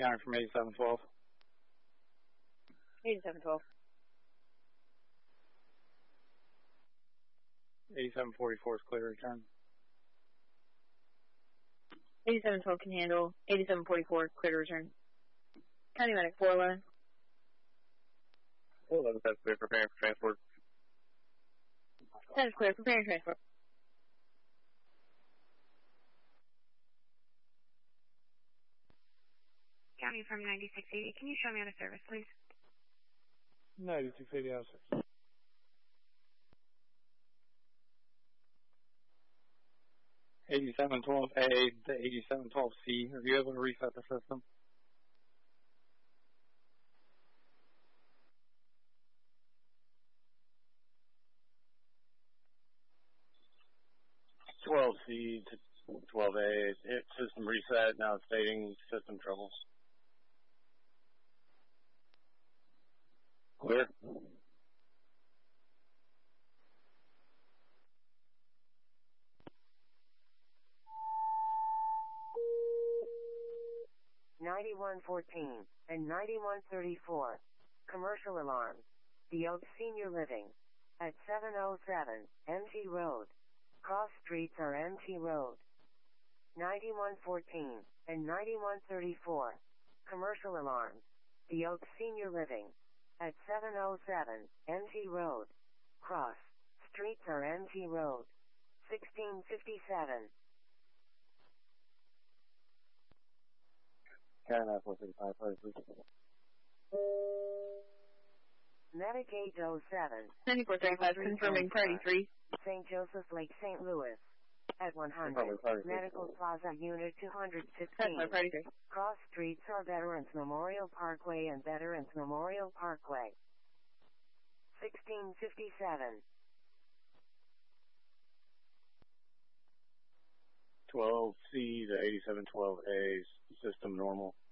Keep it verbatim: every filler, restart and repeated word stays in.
Counter from eighty-seven twelve. eighty-seven twelve. eighty-seven forty-four is clear return. eighty-seven twelve can handle. eighty-seven forty-four, clear to return. County Medic four eleven. four eleven, that's clear, preparing for transport. That is clear, preparing transport. County from ninety-six eighty, can you show me out of service, please? ninety-six eighty out of service. eighty-seven twelve A to eighty-seven twelve C, are you able to reset the system? twelve C to twelve A, hit system reset, now it's stating system troubles. Clear. ninety-one fourteen and ninety-one thirty-four. Commercial alarms. The Oak Senior Living. At seven oh seven, M T Road. Cross streets are M T Road. ninety-one fourteen and ninety-one thirty-four. Commercial alarms. The Oak Senior Living. At seven oh seven, M T Road. Cross streets are M T Road. sixteen fifty-seven. County nine four six five, please. Medic eight oh seven. ninety-four thirty-five, confirming priority three. Saint Joseph Lake, Saint Louis. At one hundred. Medical Plaza Unit two That's fifteen. my priority three. Cross streets are Veterans Memorial Parkway and Veterans Memorial Parkway. sixteen fifty-seven. twelve C to eighty-seven twelve A, system normal.